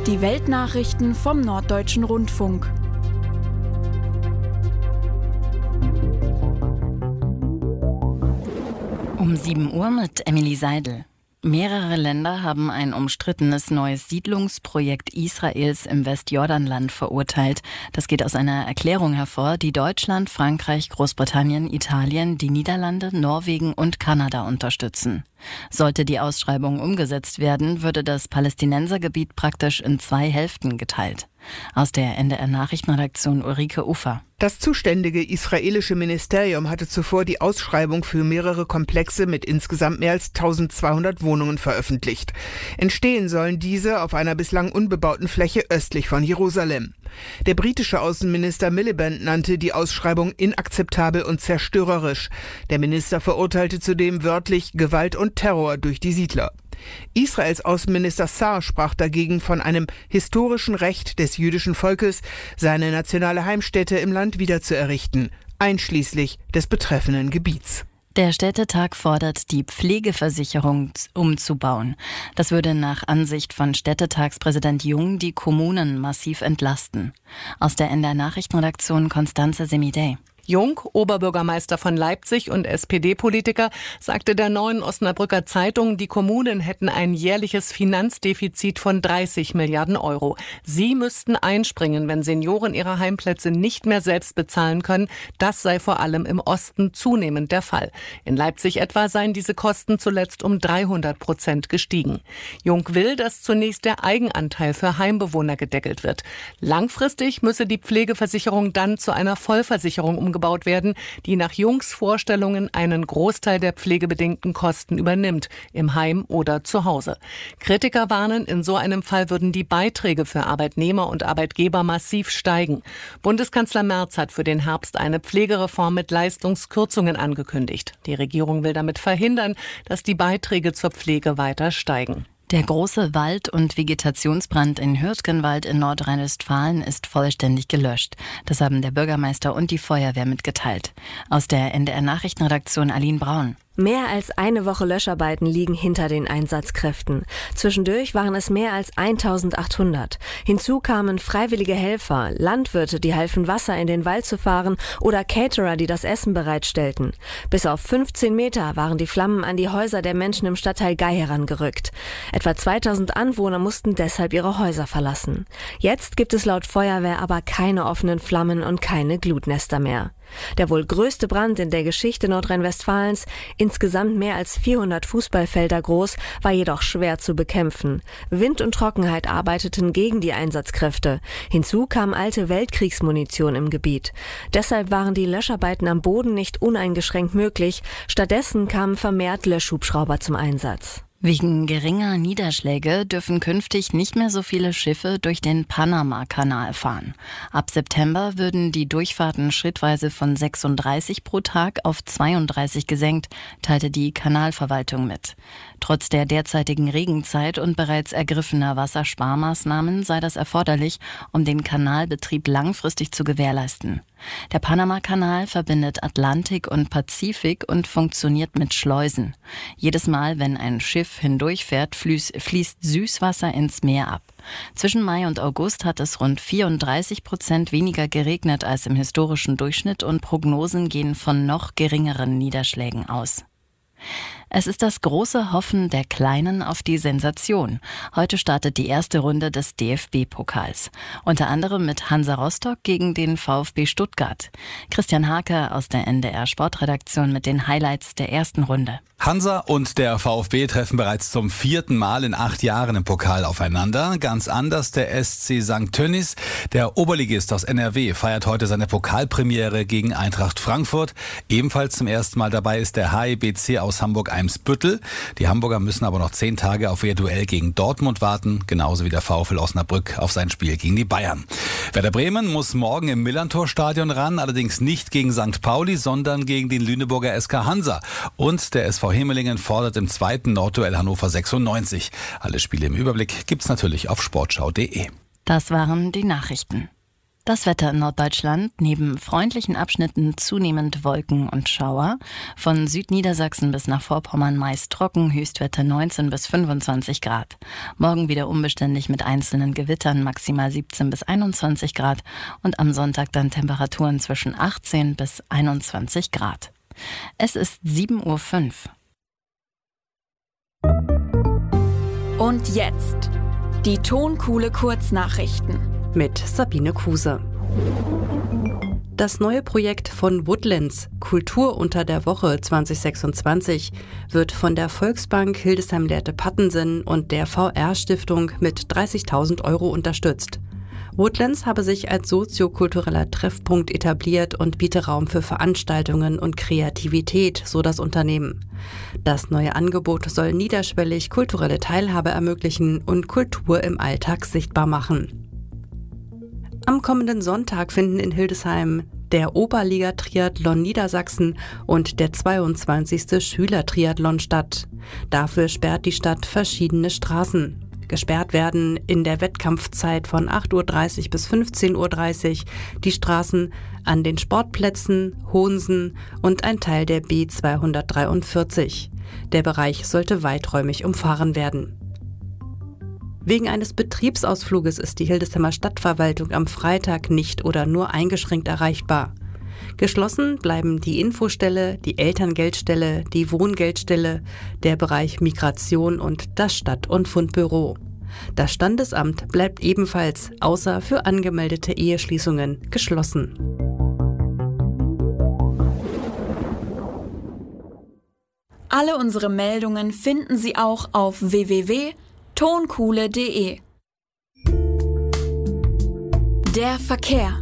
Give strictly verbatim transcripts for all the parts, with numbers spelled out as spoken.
Die Weltnachrichten vom Norddeutschen Rundfunk. Um sieben Uhr mit Emily Seidel. Mehrere Länder haben ein umstrittenes neues Siedlungsprojekt Israels im Westjordanland verurteilt. Das geht aus einer Erklärung hervor, die Deutschland, Frankreich, Großbritannien, Italien, die Niederlande, Norwegen und Kanada unterstützen. Sollte die Ausschreibung umgesetzt werden, würde das Palästinensergebiet praktisch in zwei Hälften geteilt. Aus der N D R-Nachrichtenredaktion Ulrike Ufer. Das zuständige israelische Ministerium hatte zuvor die Ausschreibung für mehrere Komplexe mit insgesamt mehr als eintausendzweihundert Wohnungen veröffentlicht. Entstehen sollen diese auf einer bislang unbebauten Fläche östlich von Jerusalem. Der britische Außenminister Miliband nannte die Ausschreibung inakzeptabel und zerstörerisch. Der Minister verurteilte zudem wörtlich Gewalt und Terror durch die Siedler. Israels Außenminister Saar sprach dagegen von einem historischen Recht des jüdischen Volkes, seine nationale Heimstätte im Land wiederzuerrichten, einschließlich des betreffenden Gebiets. Der Städtetag fordert, die Pflegeversicherung umzubauen. Das würde nach Ansicht von Städtetagspräsident Jung die Kommunen massiv entlasten. Aus der N D R-Nachrichtenredaktion Constanze Semidey. Jung, Oberbürgermeister von Leipzig und S P D-Politiker, sagte der Neuen Osnabrücker Zeitung, die Kommunen hätten ein jährliches Finanzdefizit von dreißig Milliarden Euro. Sie müssten einspringen, wenn Senioren ihre Heimplätze nicht mehr selbst bezahlen können. Das sei vor allem im Osten zunehmend der Fall. In Leipzig etwa seien diese Kosten zuletzt um dreihundert Prozent gestiegen. Jung will, dass zunächst der Eigenanteil für Heimbewohner gedeckelt wird. Langfristig müsse die Pflegeversicherung dann zu einer Vollversicherung umgebaut werden, die nach Jungs Vorstellungen einen Großteil der pflegebedingten Kosten übernimmt, im Heim oder zu Hause. Kritiker warnen, in so einem Fall würden die Beiträge für Arbeitnehmer und Arbeitgeber massiv steigen. Bundeskanzler Merz hat für den Herbst eine Pflegereform mit Leistungskürzungen angekündigt. Die Regierung will damit verhindern, dass die Beiträge zur Pflege weiter steigen. Der große Wald- und Vegetationsbrand in Hürtgenwald in Nordrhein-Westfalen ist vollständig gelöscht. Das haben der Bürgermeister und die Feuerwehr mitgeteilt. Aus der N D R-Nachrichtenredaktion Aline Braun. Mehr als eine Woche Löscharbeiten liegen hinter den Einsatzkräften. Zwischendurch waren es mehr als eintausendachthundert. Hinzu kamen freiwillige Helfer, Landwirte, die halfen, Wasser in den Wald zu fahren, oder Caterer, die das Essen bereitstellten. Bis auf fünfzehn Meter waren die Flammen an die Häuser der Menschen im Stadtteil Gei herangerückt. Etwa zweitausend Anwohner mussten deshalb ihre Häuser verlassen. Jetzt gibt es laut Feuerwehr aber keine offenen Flammen und keine Glutnester mehr. Der wohl größte Brand in der Geschichte Nordrhein-Westfalens, insgesamt mehr als vierhundert Fußballfelder groß, war jedoch schwer zu bekämpfen. Wind und Trockenheit arbeiteten gegen die Einsatzkräfte. Hinzu kam alte Weltkriegsmunition im Gebiet. Deshalb waren die Löscharbeiten am Boden nicht uneingeschränkt möglich. Stattdessen kamen vermehrt Löschhubschrauber zum Einsatz. Wegen geringer Niederschläge dürfen künftig nicht mehr so viele Schiffe durch den Panama-Kanal fahren. Ab September würden die Durchfahrten schrittweise von sechsunddreißig pro Tag auf zweiunddreißig gesenkt, teilte die Kanalverwaltung mit. Trotz der derzeitigen Regenzeit und bereits ergriffener Wassersparmaßnahmen sei das erforderlich, um den Kanalbetrieb langfristig zu gewährleisten. Der Panama-Kanal verbindet Atlantik und Pazifik und funktioniert mit Schleusen. Jedes Mal, wenn ein Schiff hindurchfährt, fließt Süßwasser ins Meer ab. Zwischen Mai und August hat es rund vierunddreißig Prozent weniger geregnet als im historischen Durchschnitt und Prognosen gehen von noch geringeren Niederschlägen aus. Es ist das große Hoffen der Kleinen auf die Sensation. Heute startet die erste Runde des D F B-Pokals. Unter anderem mit Hansa Rostock gegen den VfB Stuttgart. Christian Hake aus der N D R-Sportredaktion mit den Highlights der ersten Runde. Hansa und der VfB treffen bereits zum vierten Mal in acht Jahren im Pokal aufeinander. Ganz anders der S C Sankt Tönnies. Der Oberligist aus N R W feiert heute seine Pokalpremiere gegen Eintracht Frankfurt. Ebenfalls zum ersten Mal dabei ist der H E B C aus Hamburg-Eimsbüttel. Die Hamburger müssen aber noch zehn Tage auf ihr Duell gegen Dortmund warten, genauso wie der VfL Osnabrück auf sein Spiel gegen die Bayern. Werder Bremen muss morgen im Millantor-Stadion ran, allerdings nicht gegen Sankt Pauli, sondern gegen den Lüneburger S K Hansa. Und der S V Hemelingen fordert im zweiten Nordduell Hannover sechsundneunzig. Alle Spiele im Überblick gibt's natürlich auf sportschau punkt de. Das waren die Nachrichten. Das Wetter in Norddeutschland, neben freundlichen Abschnitten zunehmend Wolken und Schauer. Von Südniedersachsen bis nach Vorpommern meist trocken, Höchstwerte neunzehn bis fünfundzwanzig Grad. Morgen wieder unbeständig mit einzelnen Gewittern, maximal siebzehn bis einundzwanzig Grad. Und am Sonntag dann Temperaturen zwischen achtzehn bis einundzwanzig Grad. Es ist sieben Uhr fünf. Und jetzt die Tonkuhle Kurznachrichten mit Sabine Kuse. Das neue Projekt von Woodlands, Kultur unter der Woche zwanzig sechsundzwanzig, wird von der Volksbank Hildesheim-Lehrte-Pattensen und der V R-Stiftung mit dreißigtausend Euro unterstützt. Woodlands habe sich als soziokultureller Treffpunkt etabliert und biete Raum für Veranstaltungen und Kreativität, so das Unternehmen. Das neue Angebot soll niederschwellig kulturelle Teilhabe ermöglichen und Kultur im Alltag sichtbar machen. Am kommenden Sonntag finden in Hildesheim der Oberliga-Triathlon Niedersachsen und der zweiundzwanzigste Schüler-Triathlon statt. Dafür sperrt die Stadt verschiedene Straßen. Gesperrt werden in der Wettkampfzeit von acht Uhr dreißig bis fünfzehn Uhr dreißig die Straßen an den Sportplätzen, Hohensen und ein Teil der B zweihundertdreiundvierzig. Der Bereich sollte weiträumig umfahren werden. Wegen eines Betriebsausfluges ist die Hildesheimer Stadtverwaltung am Freitag nicht oder nur eingeschränkt erreichbar. Geschlossen bleiben die Infostelle, die Elterngeldstelle, die Wohngeldstelle, der Bereich Migration und das Stadt- und Fundbüro. Das Standesamt bleibt ebenfalls, außer für angemeldete Eheschließungen, geschlossen. Alle unsere Meldungen finden Sie auch auf w w w punkt tonkuhle punkt de. Der Verkehr.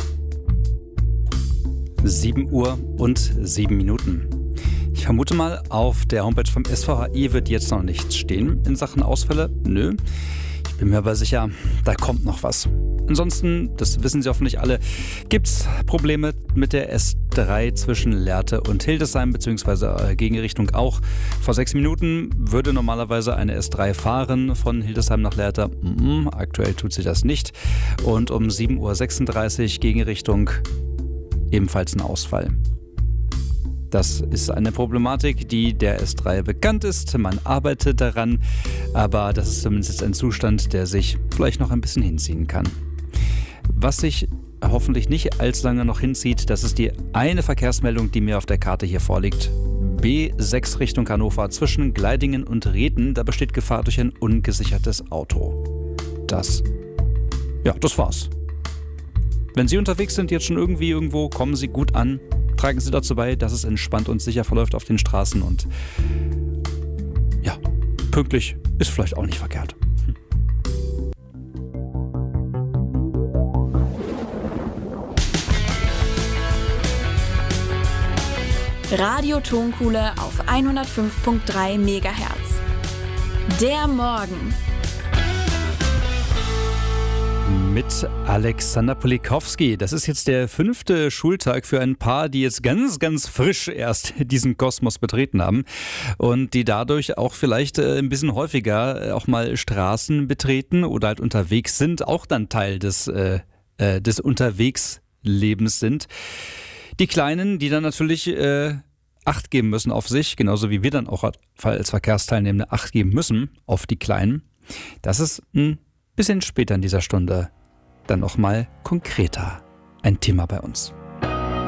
sieben Uhr und sieben Minuten. Ich vermute mal, auf der Homepage vom S V H I wird jetzt noch nichts stehen in Sachen Ausfälle. Nö. Ich bin mir aber sicher, da kommt noch was. Ansonsten, das wissen Sie hoffentlich alle, gibt es Probleme mit der S drei zwischen Lehrte und Hildesheim, beziehungsweise Gegenrichtung auch. Vor sechs Minuten würde normalerweise eine S drei fahren von Hildesheim nach Lehrte. Mm-mm, aktuell tut sie das nicht. Und um sieben Uhr sechsunddreißig Gegenrichtung ebenfalls ein Ausfall. Das ist eine Problematik, die der S drei bekannt ist. Man arbeitet daran, aber das ist zumindest jetzt ein Zustand, der sich vielleicht noch ein bisschen hinziehen kann. Was sich hoffentlich nicht allzu lange noch hinzieht, das ist die eine Verkehrsmeldung, die mir auf der Karte hier vorliegt. B sechs Richtung Hannover zwischen Gleidingen und Reden. Da besteht Gefahr durch ein ungesichertes Auto. Das, ja, das war's. Wenn Sie unterwegs sind, jetzt schon irgendwie irgendwo, kommen Sie gut an. Tragen Sie dazu bei, dass es entspannt und sicher verläuft auf den Straßen. Und ja, pünktlich ist vielleicht auch nicht verkehrt. Hm. Radio Tonkuhle auf hundertfünf Komma drei Megahertz. Der Morgen. Mit Alexander Polikowski. Das ist jetzt der fünfte Schultag für ein Paar, die jetzt ganz, ganz frisch erst diesen Kosmos betreten haben und die dadurch auch vielleicht ein bisschen häufiger auch mal Straßen betreten oder halt unterwegs sind, auch dann Teil des, äh, des Unterwegslebens sind. Die Kleinen, die dann natürlich äh, Acht geben müssen auf sich, genauso wie wir dann auch als Verkehrsteilnehmende Acht geben müssen auf die Kleinen. Das ist ein bisschen später in dieser Stunde dann noch mal konkreter ein Thema bei uns.